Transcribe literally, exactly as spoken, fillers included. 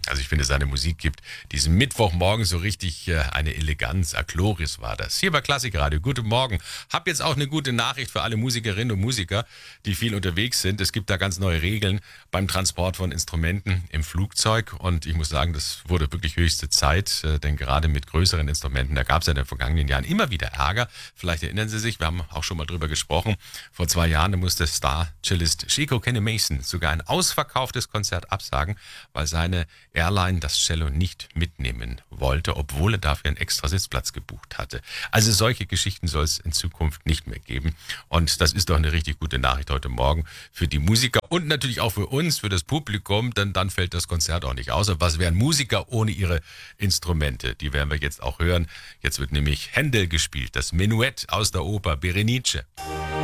Also ich finde, seine Musik gibt diesen Mittwochmorgen so richtig äh, eine Eleganz. Achloris war das. Hier bei Klassikradio. Guten Morgen. Hab jetzt auch eine gute Nachricht für alle Musikerinnen und Musiker, die viel unterwegs sind. Es gibt da ganz neue Regeln beim Transport von Instrumenten im Flugzeug. Und ich muss sagen, das wurde wirklich höchste Zeit. Äh, denn gerade mit größeren Instrumenten, da gab es ja in den vergangenen Jahren immer wieder Ärger. Vielleicht erinnern Sie sich, wir haben auch schon mal drüber gesprochen. Vor zwei Jahren musste Star-Cellist Chico Kenny Mason sogar ein ausverkauftes Konzert absagen, weil seine Airline das Cello nicht mitnehmen wollte, obwohl er dafür einen extra Sitzplatz gebucht hatte. Also solche Geschichten soll es in Zukunft nicht mehr geben. Und das ist doch eine richtig gute Nachricht heute Morgen für die Musiker und natürlich auch für uns, für das Publikum, denn dann fällt das Konzert auch nicht aus. Und was wären Musiker ohne ihre Instrumente? Die werden wir jetzt auch hören. Jetzt wird nämlich Händel gespielt, das Menuett aus der Oper Berenice.